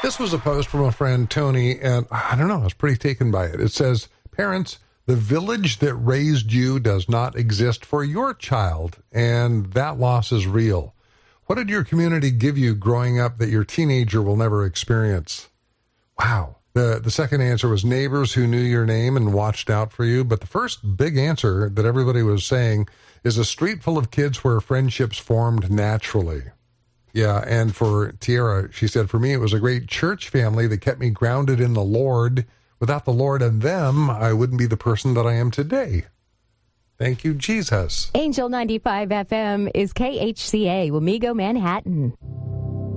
This was a post from a friend, Tony, and I don't know, I was pretty taken by it. It says, parents, the village that raised you does not exist for your child, and that loss is real. What did your community give you growing up that your teenager will never experience? Wow. The second answer was neighbors who knew your name and watched out for you. But the first big answer that everybody was saying is a street full of kids where friendships formed naturally. Yeah, and for Tiara, she said, for me, it was a great church family that kept me grounded in the Lord. Without the Lord and them, I wouldn't be the person that I am today. Thank you, Jesus. Angel 95 FM is KHCA, Wamego, Manhattan.